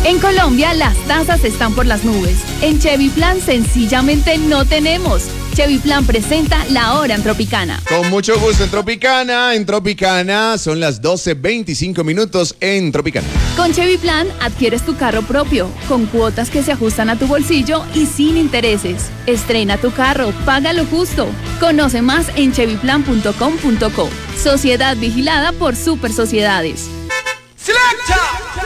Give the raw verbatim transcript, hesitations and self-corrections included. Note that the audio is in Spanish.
En Colombia las tasas están por las nubes. En Chevy Plan sencillamente no tenemos. Chevy Plan presenta La Hora en Tropicana. Con mucho gusto en Tropicana, en Tropicana son las doce veinticinco minutos en Tropicana. Con Chevy Plan adquieres tu carro propio, con cuotas que se ajustan a tu bolsillo y sin intereses. Estrena tu carro, paga lo justo. Conoce más en chevy plan punto com punto co. Sociedad vigilada por Super Sociedades. ¡Selecta!